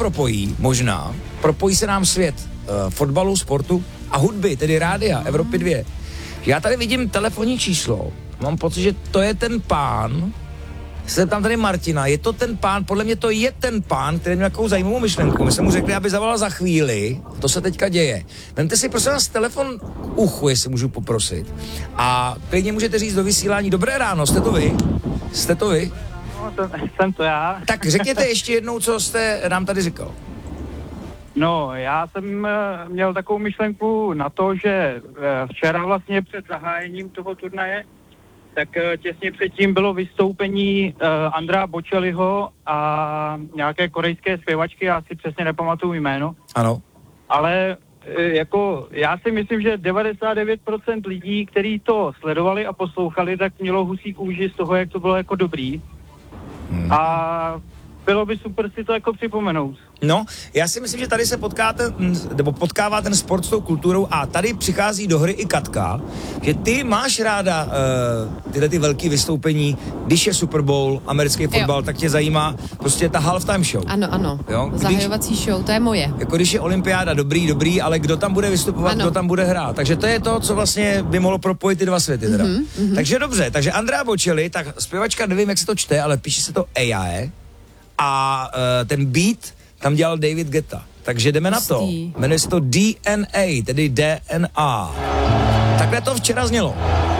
propojí se nám svět fotbalu, sportu a hudby, tedy rádia, Evropy 2. Já tady vidím telefonní číslo, mám pocit, že to je ten pán, se tam tady Martina, je to ten pán, podle mě to je ten pán, který měl takovou zajímavou myšlenku. My jsme mu řekli, aby zavolal za chvíli, to se teďka děje. Vemte si prosím vás telefon uchu, jestli můžu poprosit. A klidně můžete říct do vysílání, dobré ráno, jste to vy? Jste to vy? No, jsem to já. Tak řekněte ještě jednou, co jste nám tady říkal. No, já jsem měl takovou myšlenku na to, že včera vlastně před zahájením toho turnaje, tak těsně předtím bylo vystoupení Andrea Bocelliho a nějaké korejské zpěvačky, já si přesně nepamatuju jméno. Ano. Ale jako já si myslím, že 99% lidí, kteří to sledovali a poslouchali, tak mělo husí kůži z toho, jak to bylo jako dobrý. A bylo by super si to jako připomenout. No, já si myslím, že tady se potkává ten sport s tou kulturou a tady přichází do hry i Katka, že ty máš ráda tyhle ty velký vystoupení, když je Super Bowl, americký fotbal, tak tě zajímá prostě ta halftime show. Ano, jo? Zahajovací show, to je moje. Jako když je olympiáda, dobrý, ale kdo tam bude vystupovat, kdo tam bude hrát. Takže to je to, co vlastně by mohlo propojit ty dva světy teda. Takže dobře, takže Andrea Bocelli, tak zpěvačka, nevím, jak se to čte, ale píše se to AI a ten beat tam dělal David Guetta. Takže jdeme na to. Jmenuje se to DNA, tedy DNA. Takhle to včera znělo.